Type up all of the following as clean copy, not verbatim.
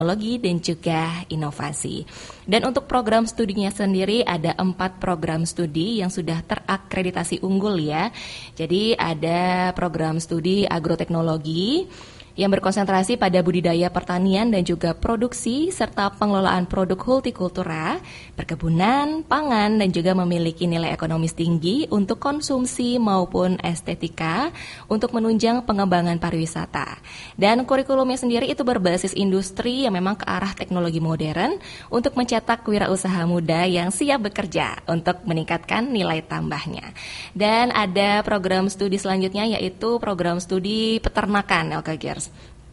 teknologi dan juga inovasi. Dan untuk program studinya sendiri ada 4 program studi yang sudah terakreditasi unggul ya. Jadi ada program studi agroteknologi yang berkonsentrasi pada budidaya pertanian dan juga produksi serta pengelolaan produk hortikultura, perkebunan, pangan dan juga memiliki nilai ekonomis tinggi untuk konsumsi maupun estetika untuk menunjang pengembangan pariwisata. Dan kurikulumnya sendiri itu berbasis industri yang memang ke arah teknologi modern untuk mencetak wirausaha muda yang siap bekerja untuk meningkatkan nilai tambahnya. Dan ada program studi selanjutnya yaitu program studi peternakan LKGers.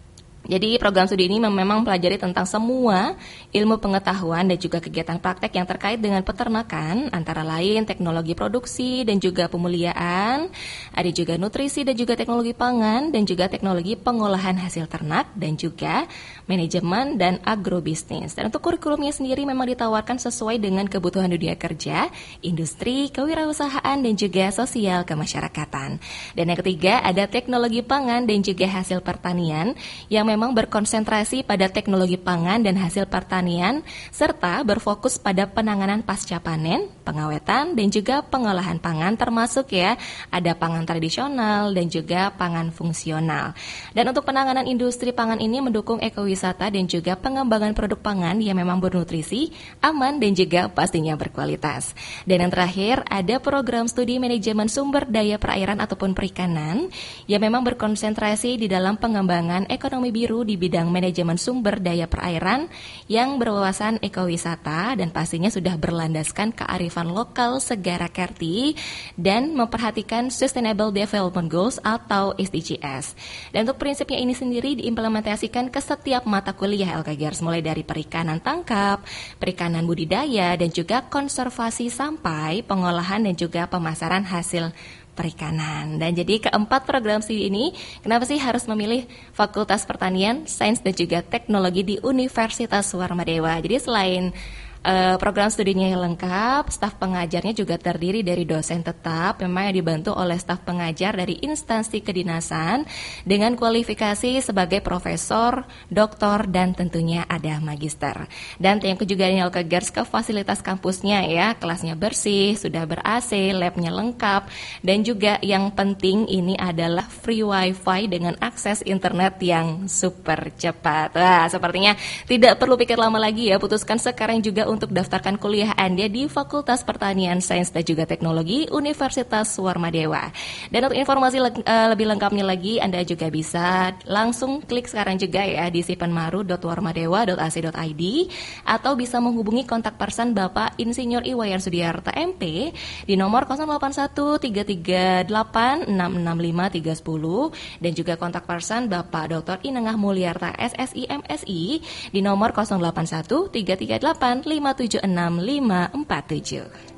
Jadi program studi ini memang mempelajari tentang semua ilmu pengetahuan dan juga kegiatan praktek yang terkait dengan peternakan, antara lain teknologi produksi dan juga pemuliaan, ada juga nutrisi dan juga teknologi pangan, dan juga teknologi pengolahan hasil ternak, dan juga manajemen dan agrobisnis. Dan untuk kurikulumnya sendiri memang ditawarkan sesuai dengan kebutuhan dunia kerja, industri, kewirausahaan, dan juga sosial kemasyarakatan. Dan yang ketiga ada teknologi pangan dan juga hasil pertanian yang memang berkonsentrasi pada teknologi pangan dan hasil pertanian serta berfokus pada penanganan pasca panen, pengawetan dan juga pengolahan pangan termasuk ya ada pangan tradisional dan juga pangan fungsional. Dan untuk penanganan industri pangan ini mendukung ekowisata dan juga pengembangan produk pangan yang memang bernutrisi, aman dan juga pastinya berkualitas. Dan yang terakhir ada program studi manajemen sumber daya perairan ataupun perikanan yang memang berkonsentrasi di dalam pengembangan ekonomi biru di bidang manajemen sumber daya perairan yang berwawasan ekowisata dan pastinya sudah berlandaskan kearifan lokal segara Kerti dan memperhatikan Sustainable Development Goals atau SDGs. Dan untuk prinsipnya ini sendiri diimplementasikan ke setiap mata kuliah LKGers, mulai dari perikanan tangkap, perikanan budidaya dan juga konservasi sampai pengolahan dan juga pemasaran hasil perikanan. Dan jadi keempat program studi ini, kenapa sih harus memilih Fakultas Pertanian, Sains dan juga Teknologi di Universitas Warmadewa? Jadi selain program studinya yang lengkap, staf pengajarnya juga terdiri dari dosen tetap, memang yang dibantu oleh staf pengajar dari instansi kedinasan dengan kualifikasi sebagai profesor, doktor, dan tentunya ada magister. Dan yang juga ini LKGers ke fasilitas kampusnya ya, kelasnya bersih, sudah ber-AC, labnya lengkap, dan juga yang penting ini adalah free wifi dengan akses internet yang super cepat. Wah, sepertinya tidak perlu pikir lama lagi ya, putuskan sekarang juga untuk daftarkan kuliah Anda di Fakultas Pertanian, Sains dan juga Teknologi Universitas Warmadewa. Dan untuk informasi lebih lengkapnya lagi, Anda juga bisa langsung klik sekarang juga ya di sipenmaru.warmadewa.ac.id atau bisa menghubungi kontak person Bapak Insinyur Iwayan Sudiarta MP di nomor 081338665310 dan juga kontak person Bapak Dr. Inengah Mulyarta SSI MSI di nomor 081338 576 547.